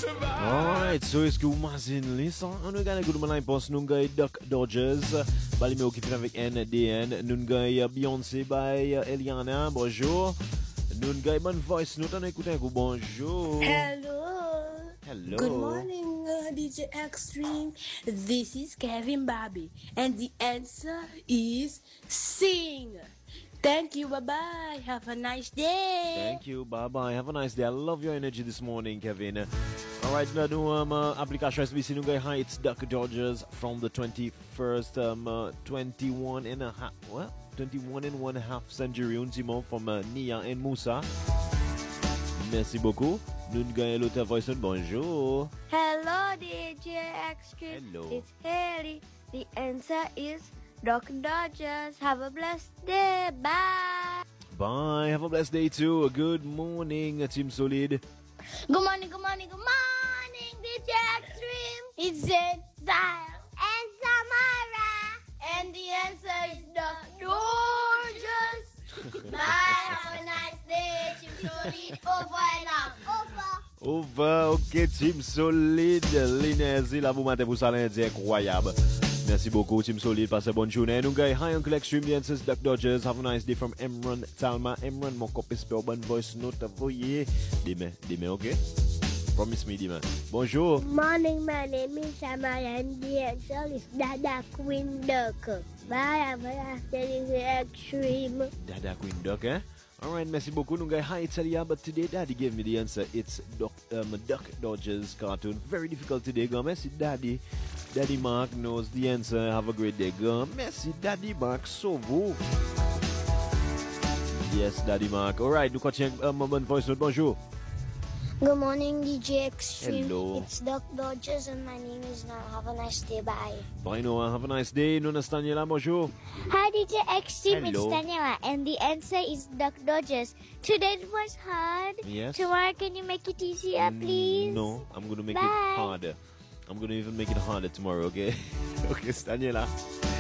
Alright, so est-ce que vous imaginez ça? On a gagné good line pour nous gagner Duck Dodgers. Balime qui fait avec NDN. Nous gagné Beyoncé by Eliana. Bonjour. Nous gagné bonne voice. Nous t'en écoutons un coup. Bonjour. Hello. Hello. Good morning, DJ Extreme. This is Kevin Bobby, and the answer is sing. Thank you. Bye bye. Have a nice day. Thank you. Bye bye. Have a nice day. I love your energy this morning, Kevin. Alright, now do application SBC Nungay Heights Duck Dodgers from the 21st 21 and a half 21 and 1/2 century Unzimo from Nia and Musa. Merci beaucoup. Nous gagnons l'autre voice note. Bonjour. Hello, DJ Extreme. Hello. It's Haley. The answer is Duck Dodgers. Have a blessed day. Bye. Bye. Have a blessed day too. Good morning, Team Solid. Good morning, good morning, good morning, DJ Extreme. It's Zed, Style, and Samara. And the answer is Duck Dodgers. Bye. Have a nice day. Team Solid. Over and out. Over. Ok, Team Solid. L'énergie là vous matin pour ça lundi incroyable. Merci beaucoup, Team Solid. Passez bonne journée. Nous gagnons High Uncle Extreme, the answers, Duck Dodgers. Have a nice day from Emron Talma. Emron, mon copie spell, bonne voice note. Voyez. Demain, ok? Promise me, demain. Bonjour. Morning, my name is Samara, and the answer is Dada Queen Duck. Bye. Have a nice day, DJ Extreme. Dada Queen Duck, eh? Alright, merci beaucoup. Nous gagnons High Italia, but today Daddy gave me the answer. It's Duck Dodgers cartoon. Very difficult today, girl. Merci, Daddy. Daddy Mark knows the answer. Have a great day, girl. Merci, Daddy Mark. So vous. Yes, Daddy Mark. Alright, nous continuons bonne voice note. Bonjour. Good morning, DJ Extreme. Hello. It's Duck Dodgers, and my name is Noah. Have a nice day. Bye. Bye, Noah. Have a nice day. Nous sommes Daniela. Bonjour. Hi, DJ Extreme. Hello. It's Daniela, and the answer is Duck Dodgers. Today it was hard. Yes. Tomorrow, can you make it easier, please? No, I'm going to make Bye. it harder. I'm going to even make it harder tomorrow, okay? Okay, Daniela.